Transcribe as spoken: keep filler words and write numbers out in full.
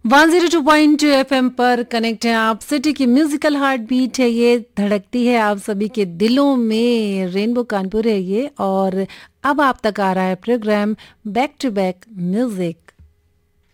One zero two point two FM पर connect है आप। सिटी की म्यूजिकल हार्ट बीट है ये, धड़कती है आप सभी के दिलों में। रेनबो कानपुर है ये, और अब आप तक आ रहा है programme back to back music.